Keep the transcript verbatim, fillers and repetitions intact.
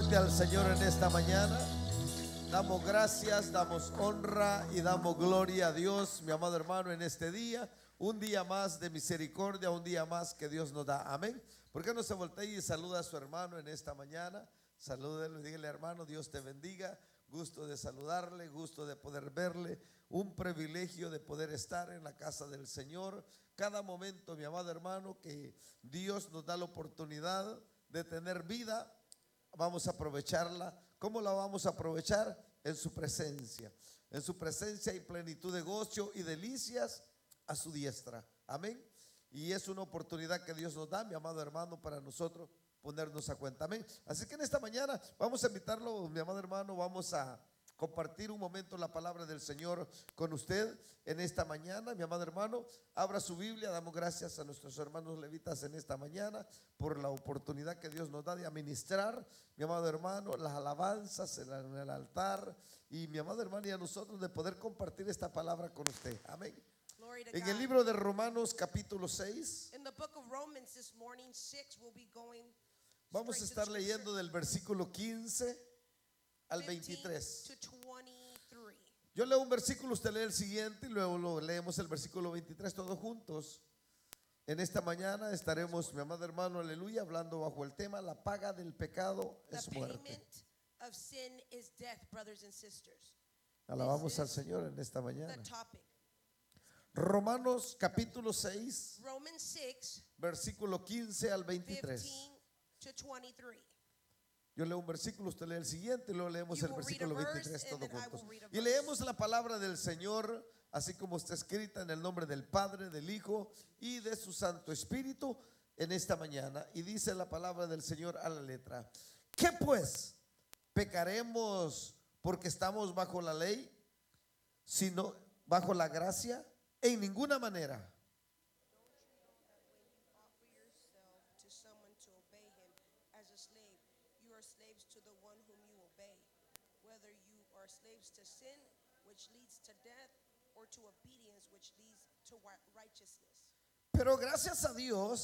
fuerte al Señor en esta mañana. Damos gracias, damos honra y damos gloria a Dios, mi amado hermano, en este día. Un día más de misericordia, un día más que Dios nos da. Amén. ¿Por qué no se voltea y saluda a su hermano en esta mañana? Salúdelo y dígale: hermano, Dios te bendiga. Gusto de saludarle, gusto de poder verle. Un privilegio de poder estar en la casa del Señor. Cada momento, mi amado hermano, que Dios nos da la oportunidad de tener vida, vamos a aprovecharla. ¿Cómo la vamos a aprovechar? En su presencia. En su presencia hay plenitud de gozo y delicias a su diestra. Amén. Y es una oportunidad que Dios nos da, mi amado hermano, para nosotros ponernos a cuenta. Amén. Así que en esta mañana vamos a invitarlo, mi amado hermano, vamos a compartir un momento la palabra del Señor con usted en esta mañana. Mi amado hermano, abra su Biblia. Damos gracias a nuestros hermanos levitas en esta mañana por la oportunidad que Dios nos da de administrar, mi amado hermano, las alabanzas en el altar, y mi amado hermano y a nosotros de poder compartir esta palabra con usted. Amén. En el libro de Romanos capítulo seis, In the book of Romans this morning, six, we'll be going vamos a estar leyendo del versículo quince al veintitrés. to twenty-three. Yo leo un versículo, usted lee el siguiente y luego lo leemos el versículo veintitrés todos juntos. En esta mañana estaremos, mi amado hermano, aleluya, hablando bajo el tema: la paga del pecado The es muerte. payment of sin is death, brothers and sisters. Alabamos This al is Señor en esta The mañana. topic. Romanos capítulo seis, Romans six, versículo quince al veintitrés. fifteen to twenty-three. Yo leo un versículo, usted lee el siguiente y luego leemos You el will read versículo a verse, veintitrés and todos then I will juntos. read a Y verse. leemos la palabra del Señor así como está escrita en el nombre del Padre, del Hijo y de su Santo Espíritu en esta mañana. Y dice la palabra del Señor a la letra: ¿qué pues? ¿Pecaremos porque estamos bajo la ley, sino bajo la gracia? En ninguna manera. Offer yourself to someone to obey him as a slave. You are slaves to the one whom you obey, whether you are slaves to sin, which leads to death, or to obedience, which leads to wi- righteousness. Pero gracias a Dios